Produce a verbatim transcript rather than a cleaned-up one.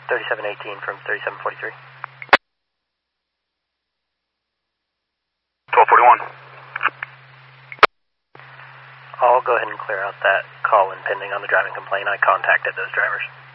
thirty-seven eighteen from thirty-seven forty-three. twelve forty-one. I'll go ahead and clear out that call when pending on the driving complaint. I contacted those drivers.